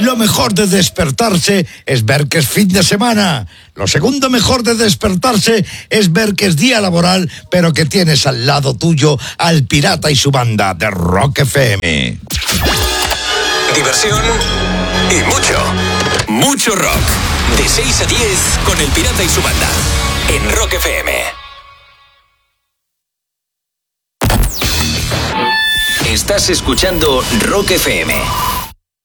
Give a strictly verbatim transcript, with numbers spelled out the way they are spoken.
Lo mejor de despertarse es ver que es fin de semana. Lo segundo mejor de despertarse es ver que es día laboral, pero que tienes al lado tuyo al Pirata y su banda de Rock F M. Diversión y mucho, mucho rock. De seis a diez con el Pirata y su banda en Rock F M. Estás escuchando Rock F M.